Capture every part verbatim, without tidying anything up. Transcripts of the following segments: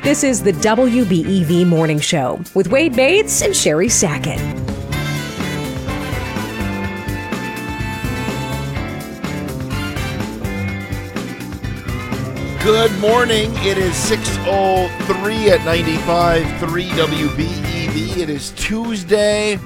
This is the W B E V Morning Show with Wade Bates and Sherry Sackett. Good morning. It is six oh three at ninety-five point three W B E V. It is Tuesday,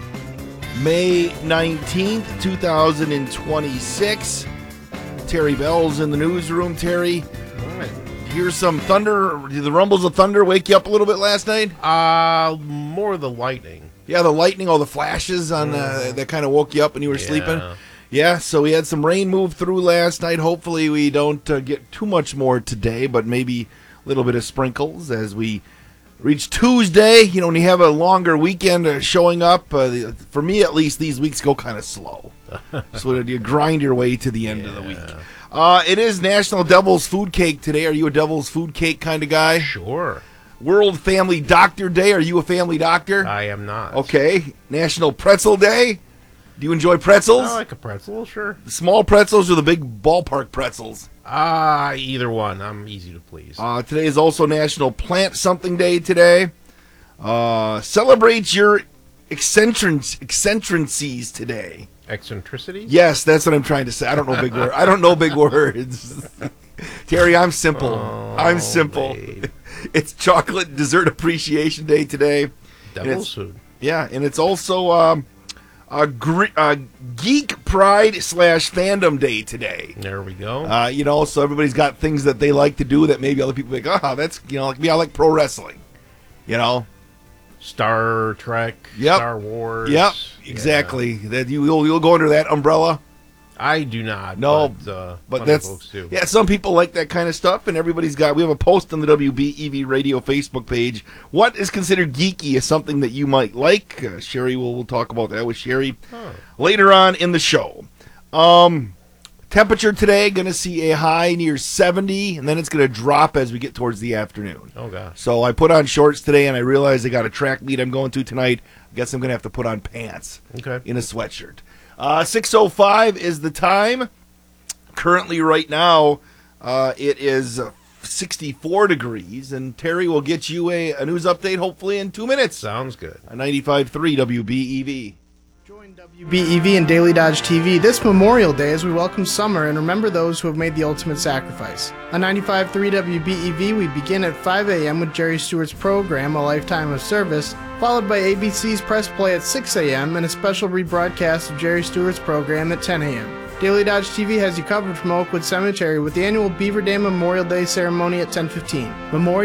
May nineteenth, twenty twenty-six. Terry Bell's in the newsroom. Terry, here's some thunder. Did the rumbles of thunder wake you up a little bit last night? Uh, more the lightning. Yeah, the lightning, all the flashes on uh, that kind of woke you up when you were Yeah. sleeping. Yeah, so we had some rain move through last night. Hopefully we don't uh, get too much more today, but maybe a little bit of sprinkles as we reach Tuesday. You know, when you have a longer weekend uh, showing up, uh, the, for me at least, these weeks go kind of slow. So you grind your way to the end Yeah. of the week. Uh, it is National Devil's Food Cake today. Are you a Devil's Food Cake kind of guy? Sure. World Family Doctor Day. Are you a family doctor? I am not. Okay. National Pretzel Day. Do you enjoy pretzels? I like a pretzel, sure. The small pretzels or the big ballpark pretzels? Ah, uh, either one. I'm easy to please. Uh, today is also National Plant Something Day today. Uh, celebrate your eccentric- eccentricities today. Eccentricities? Yes, that's what I'm trying to say. I don't know big words. I don't know big words. Terry, I'm simple. Oh, I'm simple. babe. It's Chocolate Dessert Appreciation Day today. Devil's food. Yeah, and it's also um, a, gre- a Geek Pride slash Fandom Day today. There we go. Uh, you know, so everybody's got things that they like to do that maybe other people are like, oh, that's, you know, like me, I like pro wrestling. You know? Star Trek, Yep. Star Wars. Yep, Yeah. exactly. That you, you'll, you'll go under that umbrella. I do not. No, but, uh, But plenty of that's, folks do. yeah, some people like that kind of stuff, and everybody's got, we have a post on the W B E V Radio Facebook page. What is considered geeky is something that you might like. Uh, Sherry, will we'll talk about that with Sherry Oh. later on in the show. Um, temperature today, going to see a high near seventy, and then it's going to drop as we get towards the afternoon. Oh, gosh. So I put on shorts today, and I realized I got a track meet I'm going to tonight. I guess I'm going to have to put on pants Okay. in a sweatshirt. Uh, six oh five is the time. Currently, right now, uh, it is sixty-four degrees, and Terry will get you a, a news update hopefully in two minutes. Sounds good. On ninety-five point three W B E V. Join W B E V and Daily Dodge T V this Memorial Day as we welcome summer and remember those who have made the ultimate sacrifice. On ninety-five point three W B E V, we begin at five a.m. with Jerry Stewart's program, A Lifetime of Service, followed by A B C's Press Play at six a.m. and a special rebroadcast of Jerry Stewart's program at ten a.m. Daily Dodge T V has you covered from Oakwood Cemetery with the annual Beaver Dam Memorial Day ceremony at ten fifteen. Memorial